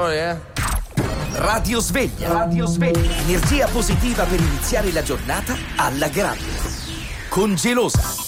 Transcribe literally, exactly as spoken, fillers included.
Oh yeah. Radio Sveglia. Radio Sveglia. Energia positiva per iniziare la giornata alla grande. Con Gelosa.